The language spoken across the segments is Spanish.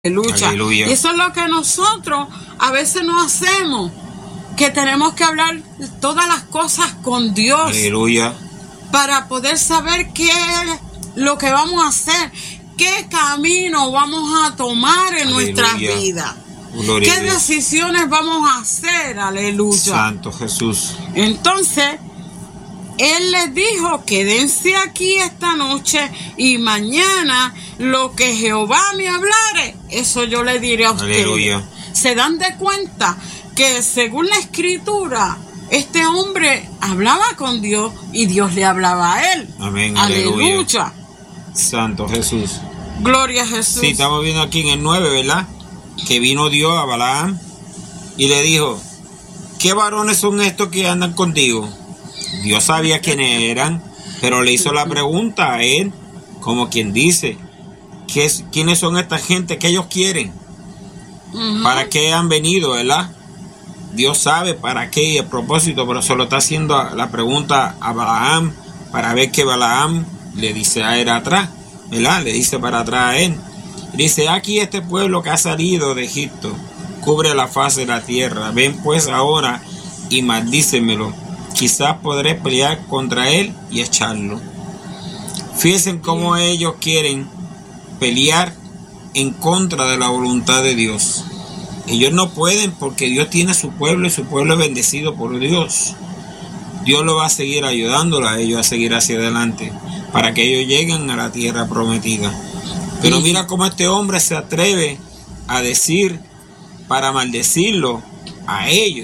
Aleluya. Aleluya. Y eso es lo que nosotros a veces no hacemos, que tenemos que hablar todas las cosas con Dios. Aleluya. Para poder saber qué es lo que vamos a hacer, qué camino vamos a tomar en nuestras vidas, qué decisiones vamos a hacer. Aleluya. Santo Jesús. Entonces, Él les dijo, quédense aquí esta noche y mañana lo que Jehová me hablare, eso yo le diré a ustedes. Aleluya. Se dan de cuenta que según la Escritura, este hombre hablaba con Dios y Dios le hablaba a él. Amén. Aleluya. Santo Jesús. Gloria a Jesús. Sí, estamos viendo aquí en el 9, ¿verdad? Que vino Dios a Balaam y le dijo, ¿qué varones son estos que andan contigo? Dios sabía quiénes eran, pero le hizo la pregunta a él, como quien dice, ¿quiénes son esta gente? ¿Qué ellos quieren? ¿Para qué han venido, verdad? Dios sabe para qué y el propósito, pero solo está haciendo la pregunta a Balaam para ver que Balaam le dice a él atrás, ¿verdad? Le dice para atrás a él. Dice, aquí este pueblo que ha salido de Egipto cubre la faz de la tierra. Ven pues ahora y maldícemelo. Quizás podré pelear contra él y echarlo. Fíjense cómo ellos quieren pelear en contra de la voluntad de Dios. Ellos no pueden porque Dios tiene su pueblo y su pueblo es bendecido por Dios. Dios lo va a seguir ayudándolos a ellos a seguir hacia adelante para que ellos lleguen a la tierra prometida. Pero mira cómo este hombre se atreve a decir para maldecirlo a ellos.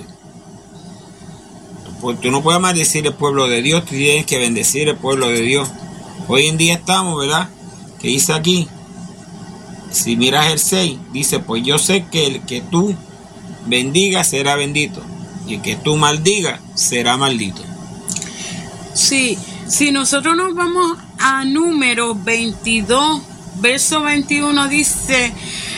Pues tú no puedes maldecir el pueblo de Dios, tú tienes que bendecir el pueblo de Dios. Hoy en día estamos, ¿verdad? Que dice aquí, si miras el 6, dice, pues yo sé que el que tú bendigas será bendito, y el que tú maldigas será maldito. Sí, si nosotros nos vamos a Números 22, verso 21, dice,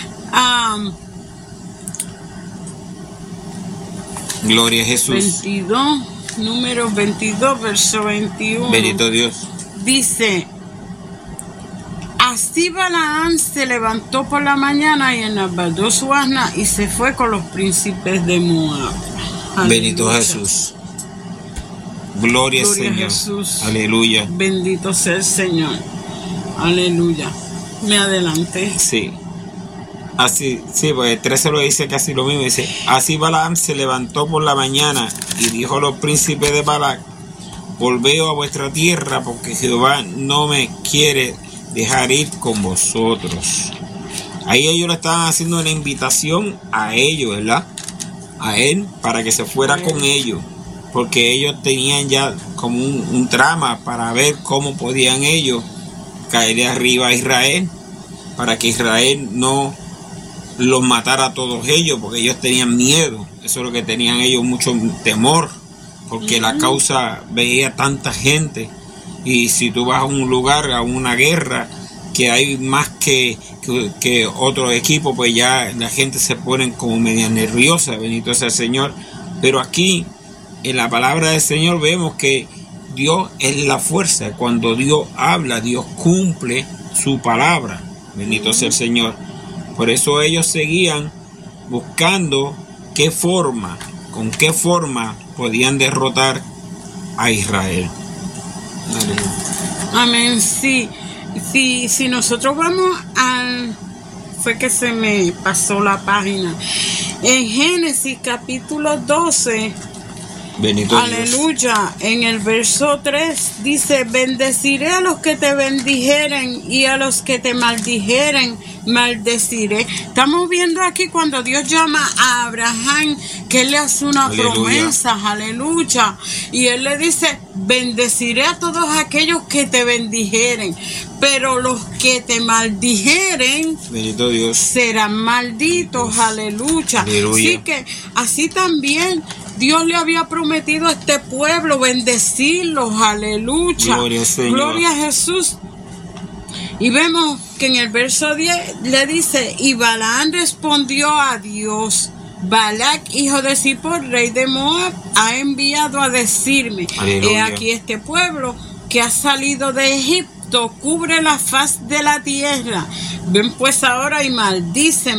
Gloria a Jesús. 22, Números 22, verso 21. Bendito Dios. Dice, así Balaam se levantó por la mañana y enalbardó su asna y se fue con los príncipes de Moab. Aleluya. Bendito Jesús. Gloria al Señor. Jesús. Aleluya. Bendito sea el Señor. Aleluya. Me adelanté. Sí. Así, sí, pues el 13 lo dice casi lo mismo. Dice, así Balaam se levantó por la mañana y dijo a los príncipes de Balac, volveo a vuestra tierra porque Jehová no me quiere dejar ir con vosotros. Ahí ellos le estaban haciendo una invitación a ellos, ¿verdad? A él, para que se fuera con ellos, porque ellos tenían ya como un trama para ver cómo podían ellos caerle arriba a Israel, para que Israel no los matara a todos ellos, porque ellos tenían miedo. Eso es lo que tenían ellos, mucho temor, porque la causa veía tanta gente, y si tú vas a un lugar, a una guerra, que hay más que otro equipo, pues ya la gente se pone como media nerviosa, bendito sea el Señor. Pero aquí, en la palabra del Señor, vemos que Dios es la fuerza. Cuando Dios habla, Dios cumple su palabra, bendito sea el Señor. Por eso ellos seguían buscando con qué forma podían derrotar a Israel. Amén, sí. Si nosotros vamos al... Fue que se me pasó la página. En Génesis capítulo 12... Bendito aleluya, Dios. En el verso 3 dice, bendeciré a los que te bendijeren y a los que te maldijeren, maldeciré. Estamos viendo aquí cuando Dios llama a Abraham, que él le hace una promesa, aleluya. Y él le dice, bendeciré a todos aquellos que te bendijeren, pero los que te maldijeren, bendito Dios, serán malditos, aleluya. Así que así también Dios le había prometido a este pueblo bendecirlos, aleluya. Gloria, Señor. Gloria a Jesús. Y vemos que en el verso 10 le dice, y Balaam respondió a Dios, Balac, hijo de Zippor, rey de Moab, ha enviado a decirme, he aquí este pueblo que ha salido de Egipto pasto cubre la faz de la tierra. Ven pues ahora y maldicen